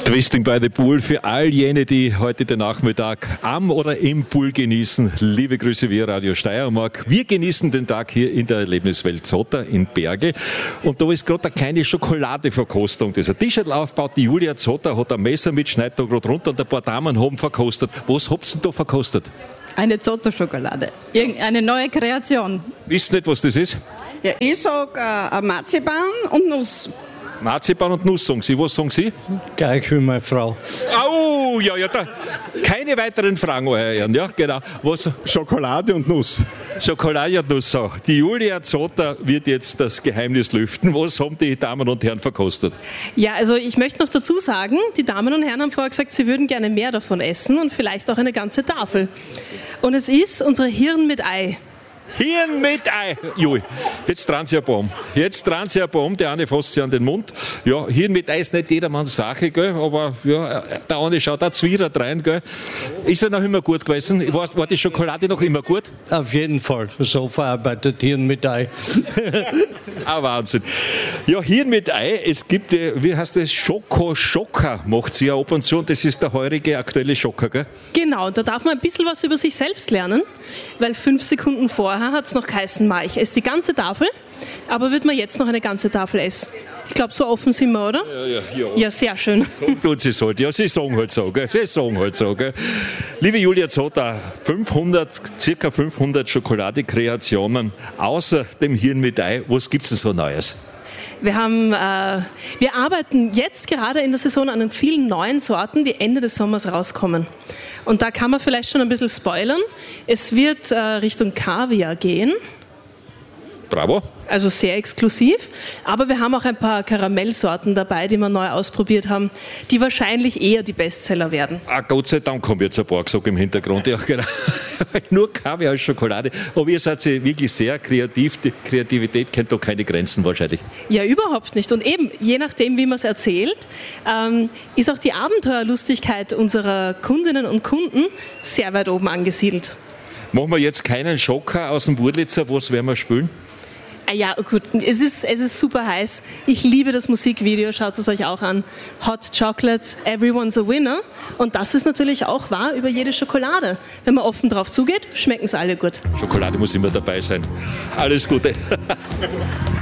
Twisting by the Pool für all jene, die heute den Nachmittag am oder im Pool genießen. Liebe Grüße via Radio Steiermark. Wir genießen den Tag hier in der Erlebniswelt Zotter in Berge. Und da ist gerade eine kleine Schokoladeverkostung. Das ist ein T-Shirt aufgebaut. Die Julia Zotter hat ein Messer mit, schneidet da gerade runter und ein paar Damen haben verkostet. Was habt ihr denn da verkostet? Eine Zotter-Schokolade. Irgendeine neue Kreation. Wisst ihr nicht, was das ist? Ja, ich sage Marzipan und Nuss. Marzipan und Nuss, sagen Sie. Was sagen Sie? Gleich wie meine Frau. Oh, ja, da. Keine weiteren Fragen, euer Ehren. Ja, genau. Was? Schokolade und Nuss. Schokolade und Nuss. So. Die Julia Zotter wird jetzt das Geheimnis lüften. Was haben die Damen und Herren verkostet? Ja, also ich möchte noch dazu sagen, die Damen und Herren haben vorher gesagt, sie würden gerne mehr davon essen und vielleicht auch eine ganze Tafel. Und es ist unsere Hirn mit Ei. Hirn mit Ei. Jui, jetzt dran Sie ein Baum. Jetzt dran Sie ein Baum, der eine fasst sich an den Mund. Ja, Hirn mit Ei ist nicht jedermanns Sache, gell? Aber ja, der eine schaut auch zwirrt rein, gell? Ist er noch immer gut gewesen? War die Schokolade noch immer gut? Auf jeden Fall. So verarbeitet Hirn mit Ei. Ah, Wahnsinn. Ja, Hirn mit Ei. Es gibt, wie heißt das? Schoko-Schocker macht sie ja ab und zu. Und das ist der heurige aktuelle Schocker, gell? Genau, da darf man ein bisschen was über sich selbst lernen, weil 5 Sekunden vorher hat es noch geheißen, ich esse die ganze Tafel, aber wird man jetzt noch eine ganze Tafel essen? Ich glaube, so offen sind wir, oder? Ja, sehr schön. So tut sie es halt. Ja, sie sagen halt so, gell? Gell? Liebe Julia Zotter, circa 500 Schokoladekreationen außer dem Hirn mit Ei. Was gibt es denn so Neues? Wir arbeiten jetzt gerade in der Saison an vielen neuen Sorten, die Ende des Sommers rauskommen. Und da kann man vielleicht schon ein bisschen spoilern. Es wird Richtung Kaviar gehen. Bravo. Also sehr exklusiv. Aber wir haben auch ein paar Karamellsorten dabei, die wir neu ausprobiert haben, die wahrscheinlich eher die Bestseller werden. Ah, Gott sei Dank haben jetzt ein paar gesagt im Hintergrund. Ja, genau. Nur Kaviar als Schokolade. Aber ihr seid wirklich sehr kreativ. Die Kreativität kennt doch keine Grenzen wahrscheinlich. Ja, überhaupt nicht. Und eben, je nachdem, wie man es erzählt, ist auch die Abenteuerlustigkeit unserer Kundinnen und Kunden sehr weit oben angesiedelt. Machen wir jetzt keinen Schocker aus dem Wurlitzer. Was werden wir spielen? Ja, gut, es ist super heiß. Ich liebe das Musikvideo, schaut es euch auch an. Hot Chocolate, Everyone's a Winner. Und das ist natürlich auch wahr über jede Schokolade. Wenn man offen drauf zugeht, schmecken es alle gut. Schokolade muss immer dabei sein. Alles Gute.